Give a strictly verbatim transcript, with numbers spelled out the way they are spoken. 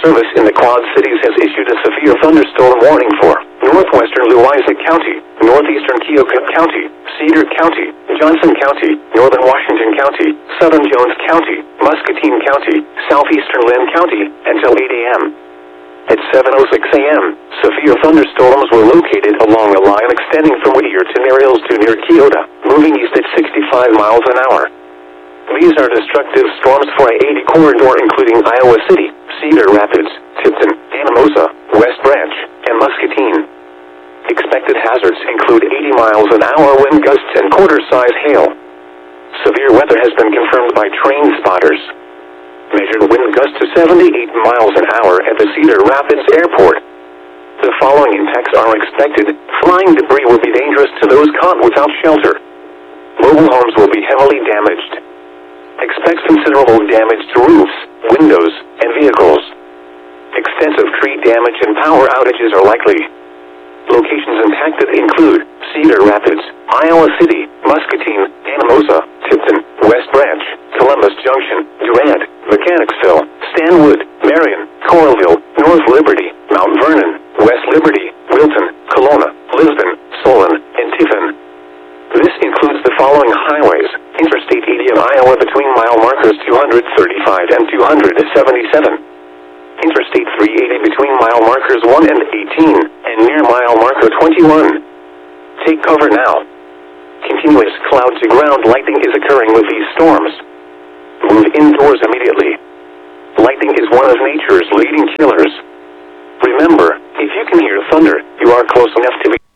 Service in the Quad Cities has issued a severe thunderstorm warning for northwestern Louisa County, northeastern Keokuk County, Cedar County, Johnson County, northern Washington County, southern Jones County, Muscatine County, southeastern Lynn County, until eight A M At seven oh six A M, severe thunderstorms were located along a line extending from Whittier to Narils to near Keota, moving east at sixty-five miles an hour. These are destructive storms for I eighty corridor including Iowa City, Cedar Rapids, Tipton, Anamosa, West Branch, and Muscatine. Expected hazards include eighty miles an hour wind gusts and quarter-size hail. Severe weather has been confirmed by train spotters. Measured wind gusts to seventy-eight miles an hour at the Cedar Rapids Airport. The following impacts are expected. Flying debris will be dangerous to those caught without shelter. Mobile homes will be heavily damaged. Expect considerable damage to roofs, windows, and vehicles. Extensive tree damage and power outages are likely. Locations impacted include Cedar Rapids, Iowa City, Muscatine, Anamosa, Tipton, West Branch, Columbus Junction, Durant, Mechanicsville, Stanwood, Marion, Coralville, North Liberty, Mount Vernon, West Liberty, Wilton, Kelowna, Lisbon, Solon, and Tiffin. This includes the following highways: Interstate eighty in Iowa between mile markers two hundred thirty-five and two hundred seventy-seven. Interstate three eighty between mile markers one and eighteen, and near mile marker twenty-one. Take cover now. Continuous cloud-to-ground lightning is occurring with these storms. Move indoors immediately. Lightning is one of nature's leading killers. Remember, if you can hear thunder, you are close enough to be